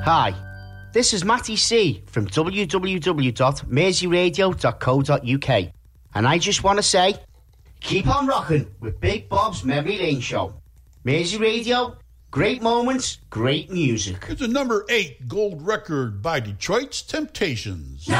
Hi, this is Matty C from www.merseyradio.co.uk, and I just want to say, keep on rocking with Big Bob's Memory Lane Show. Mersey Radio, great moments, great music. It's a number 8 gold record by Detroit's Temptations.